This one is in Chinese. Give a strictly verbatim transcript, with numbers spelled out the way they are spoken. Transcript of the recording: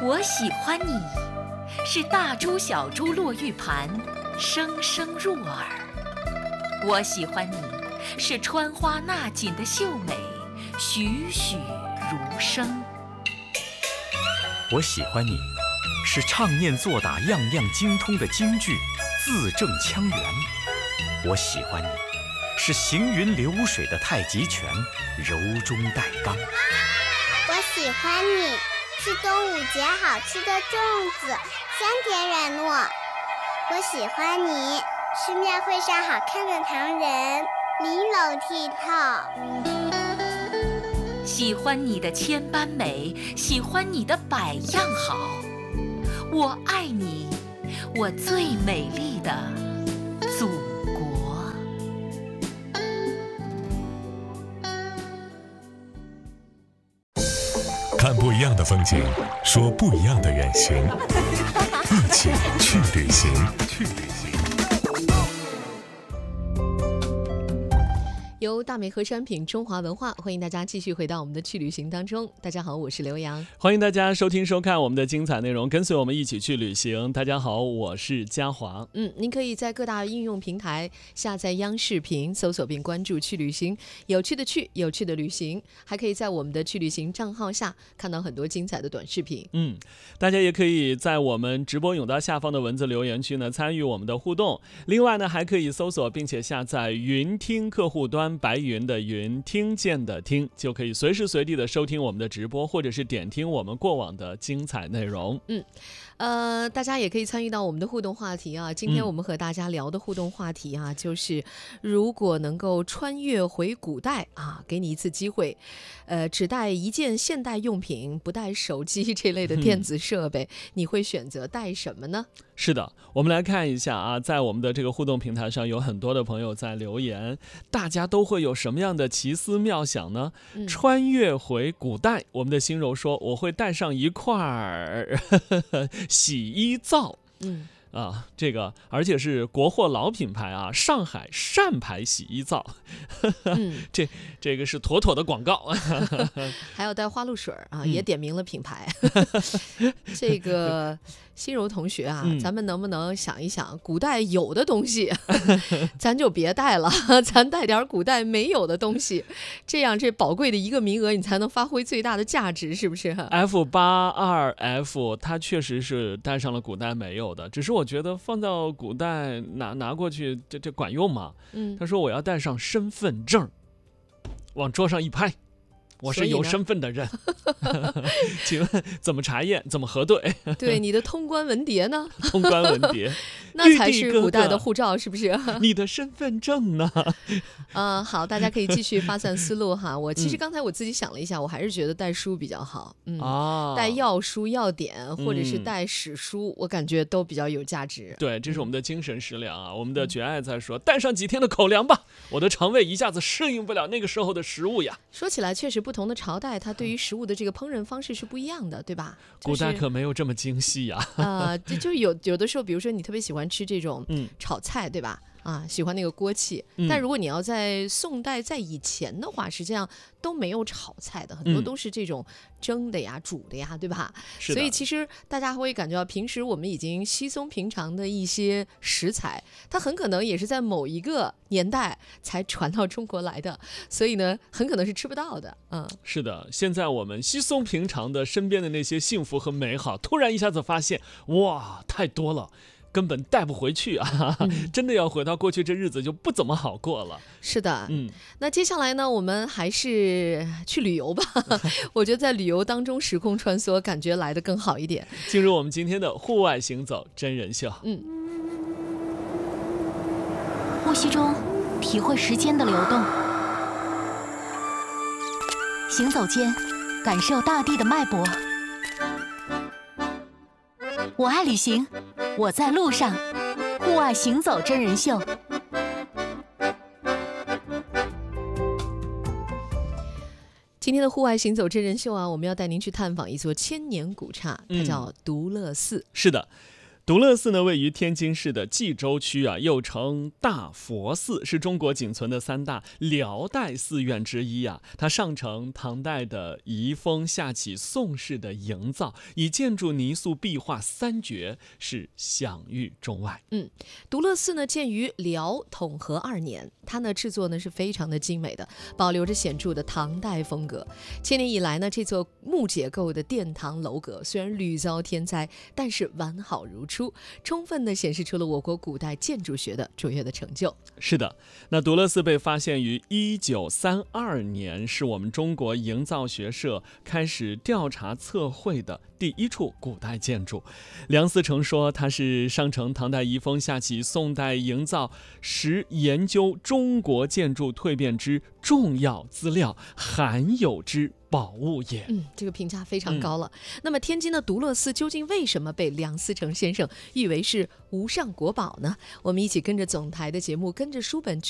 我喜欢你，是大珠小珠落玉盘，声声入耳。我喜欢你，是穿花纳锦的秀美，栩栩如生。 我喜欢你，是唱念做打样样精通的京剧，字正腔圆。我喜欢你，是行云流水的太极拳，柔中带刚。 我喜欢你，是端午节好吃的粽子，香甜软糯。我喜欢你，是庙会上好看的唐人，玲珑剔透。 喜欢你的千般美，喜欢你的百样好。我爱你，我最美丽的祖国。 看不一样的风景，说不一样的远行，一起去旅行。去旅行。 由大美河山品中华文化，欢迎大家继续回到我们的去旅行当中。大家好，我是刘洋， 欢迎大家收听收看我们的精彩内容，跟随我们一起去旅行。大家好，我是嘉华。 嗯，您可以在各大应用平台下载央视频，搜索并关注去旅行，有趣的去，有趣的旅行，还可以在我们的去旅行账号下看到很多精彩的短视频。 嗯，大家也可以在我们直播甬道下方的文字留言区呢参与我们的互动。另外呢，还可以搜索并且下载云听客户端，白云的云，听见的听，就可以随时随地的收听我们的直播，或者是点听我们过往的精彩内容。 嗯，呃，大家也可以参与到我们的互动话题啊。今天我们和大家聊的互动话题啊，嗯、就是如果能够穿越回古代啊，给你一次机会，呃，只带一件现代用品，不带手机这类的电子设备，嗯、你会选择带什么呢？ 是的，我们来看一下啊，在我们的这个互动平台上，有很多的朋友在留言，大家都会有什么样的奇思妙想呢？嗯、穿越回古代，我们的心柔说，我会带上一块儿洗衣皂。嗯。啊，这个而且是国货老品牌啊，上海善牌洗衣皂，嗯、这这个是妥妥的广告。 还有带花露水啊，嗯、也点名了品牌。这个心柔同学啊，嗯、咱们能不能想一想，古代有的东西，咱就别带了，咱带点古代没有的东西，这样这宝贵的一个名额，你才能发挥最大的价值，是不是 ？F 八二 F 它确实是带上了古代没有的，只是我。我觉得放到古代拿拿过去，这这管用吗？嗯，他说我要带上身份证，往桌上一拍，我是有身份的人。请问怎么查验？怎么核对？ 对，你的通关文牒呢？ 通关文牒， 那才是古代的护照，是不是？ 你的身份证呢？ 呃，好，大家可以继续发散思路哈。我其实刚才我自己想了一下，我还是觉得带书比较好。嗯，哦、带药书、药典，或者是带史书，嗯、我感觉都比较有价值。 对，这是我们的精神食粮啊。我们的绝爱在说，带上几天的口粮吧，我的肠胃一下子适应不了那个时候的食物呀。 说起来，确实不同的朝代，它对于食物的这个烹饪方式是不一样的，对吧？就是、 古代可没有这么精细呀。 呃，就就有有的时候，比如说你特别喜欢吃这种炒菜，对吧？啊，喜欢那个锅气，嗯、但如果你要在宋代在以前的话，实际上都没有炒菜的，很多都是这种蒸的呀、煮的呀，对吧？所以其实大家会感觉到，平时我们已经稀松平常的一些食材，它很可能也是在某一个年代才传到中国来的，所以呢，很可能是吃不到的。嗯， 是的，现在我们稀松平常的身边的那些幸福和美好，突然一下子发现，哇，太多了。根本带不回去啊！嗯、真的要回到过去，这日子就不怎么好过了。 是的，嗯，那接下来呢，我们还是去旅游吧。我觉得在旅游当中时空穿梭，感觉来得更好一点。 进入我们今天的户外行走真人秀。嗯， 呼吸中体会时间的流动，行走间感受大地的脉搏。我爱旅行，我在路上，户外行走真人秀。 今天的户外行走真人秀啊，我们要带您去探访一座千年古刹，它叫独乐寺。 嗯、是的。 独乐寺呢，位于天津市的蓟州区啊，又称大佛寺，是中国仅存的三大辽代寺院之一啊。它上承唐代的遗风，下启宋式的营造，以建筑泥塑壁画三绝，是享誉中外。 嗯，独乐寺呢，建于辽统和二年，它呢制作呢是非常的精美的，保留着显著的唐代风格。千年以来呢，这座木结构的殿堂楼阁虽然屡遭天灾，但是完好如初，充分地显示出了我国古代建筑学的卓越的成就。 是的，那独乐寺被发现于一九三二年，是我们中国营造学社开始调查测绘的第一处古代建筑。梁思成说，它是上承唐代遗风，下启宋代营造，实研究中国建筑蜕变之重要资料，罕有之宝物也。 嗯，这个评价非常高了。嗯、那么天津的独乐寺究竟为什么被梁思成先生誉为是无上国宝呢？我们一起跟着总台的节目，跟着书本去